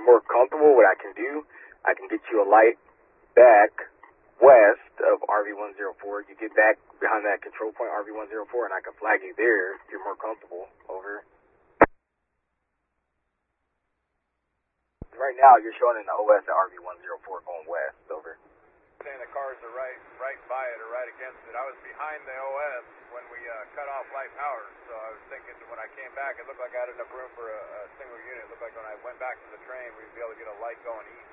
more comfortable, what I can do, I can get you a light back west of RV-104. You get back behind that control point, RV-104, and I can flag you there if you're more comfortable. Over. Right now, you're showing in the OS at RV-104 going west. Over. Saying the cars are right by it or right against it. I was behind the OS when we cut off light power, so I was thinking when I came back, it looked like I had enough room for a single unit. It looked like when I went back to the train, we'd be able to get a light going east.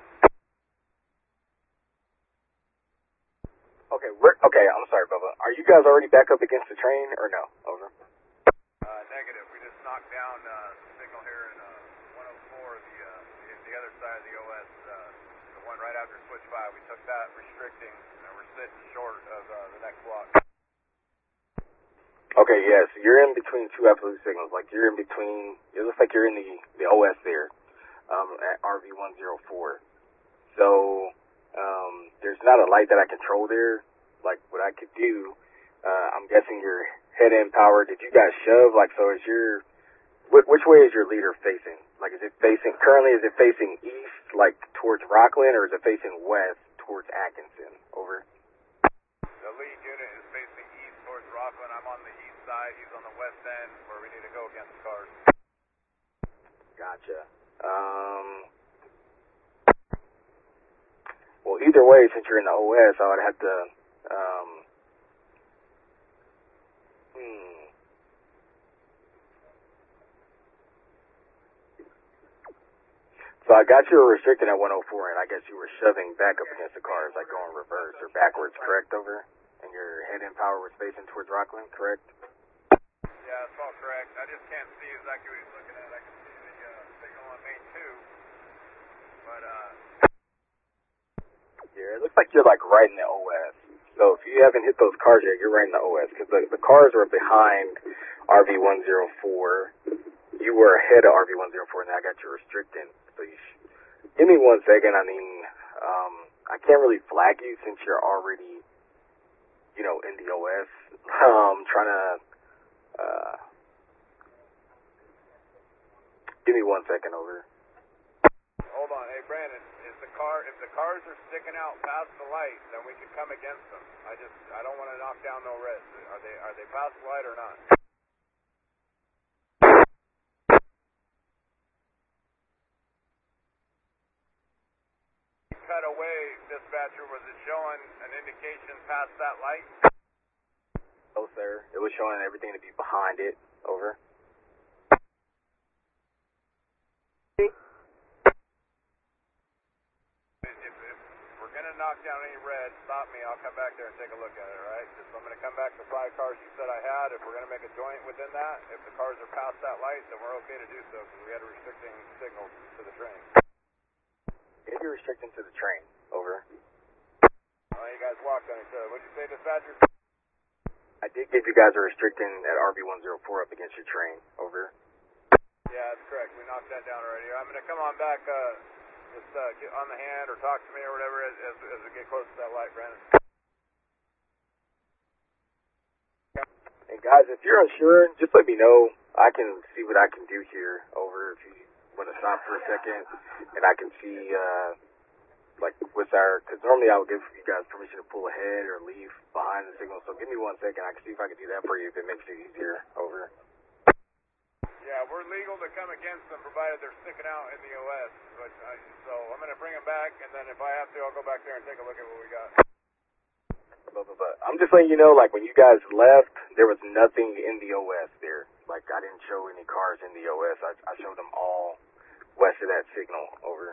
Okay, I'm sorry, Bubba. Are you guys already back up against the train, or no? Over. Negative. We just knocked down signal here in 104, the other side of the OS, the one right after switch 5. We took that restricting, and we're sitting short of the next block. Okay, yes, you're in between two absolute signals. Like, you're in between, it looks like you're in the OS there, at RV-104. So, there's not a light that I control there. Like, what I could do, I'm guessing your head-end power, did you guys shove? Like, so is your, which way is your leader facing? Like, is it facing east, like, towards Rockland, or is it facing west towards Atkinson? Over. The lead unit is facing east towards Rockland. I'm on the east side. He's on the west end where we need to go against the cars. Gotcha. Well, either way, since you're in the OS, I would have to, So I got you restricted at 104, and I guess you were shoving back up against the cars, like going reverse or backwards, correct, over? And your head-end power was facing towards Rockland, correct? Yeah, that's all correct. I just can't see exactly what he's looking at. I can see the signal on main 2, but, Yeah, it looks like you're, like, right in the OS. So if you haven't hit those cars yet, you're right in the OS, because the cars were behind RV-104. You were ahead of RV-104, and I got you restricted. So give me 1 second. I mean, I can't really flag you since you're already, you know, in the OS. Trying to, give me 1 second, over. Hold on. Hey, Brandon, if the cars are sticking out past the light, then we can come against them. I don't want to knock down no reds. Are they past the light or not? Cut away, dispatcher. Was it showing an indication past that light? No, sir. It was showing everything to be behind it. Over. If we're going to knock down any red, stop me. I'll come back there and take a look at it, all right? I'm going to come back to 5 cars you said I had. If we're going to make a joint within that, if the cars are past that light, then we're okay to do so because we had a restricting signal to the train. If you're restricting to the train, over. You guys walked on each other. What'd you say, dispatcher? I did give you guys a restricting at RV-104 up against your train, over. Yeah, that's correct. We knocked that down already. I'm going to come on back, just get on the hand or talk to me or whatever as we get close to that light, Brandon. And guys, if you're unsure, just let me know. I can see what I can do here, over, if you want to stop for a second, and I can see, like, with our, because normally I would give you guys permission to pull ahead or leave behind the signal, so give me 1 second, I can see if I can do that for you if it makes it easier, over. Yeah, we're legal to come against them provided they're sticking out in the OS, but so I'm going to bring them back, and then if I have to, I'll go back there and take a look at what we got. But I'm just letting you know, like, when you guys left, there was nothing in the OS there. Like, I didn't show any cars in the OS. I showed them all west of that signal, over.